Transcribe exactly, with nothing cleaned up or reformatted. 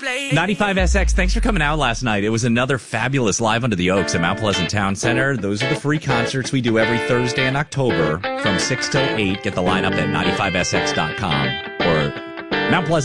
ninety-five S X, thanks for coming out last night. It was another fabulous Live Under the Oaks at Mount Pleasant Town Center. Those are the free concerts we do every Thursday in October from six till eight. Get the lineup at ninety-five S X dot com or Mount Pleasant.